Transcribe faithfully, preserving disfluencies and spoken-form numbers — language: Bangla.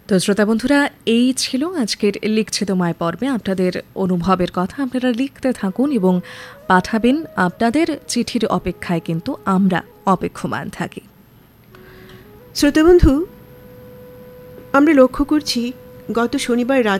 তো শ্রোতা বন্ধুরা, এই ছিল আজকের লিখছে তোমায় পর্বে। আপনাদের অনুভবের কথা আপনারা লিখতে থাকুন এবং পাঠাবেন। আপনাদের চিঠির অপেক্ষায় কিন্তু আমরা অপেক্ষমান থাকি। শ্রোতা বন্ধু, আমরা লক্ষ্য করছি গত শনিবার রাত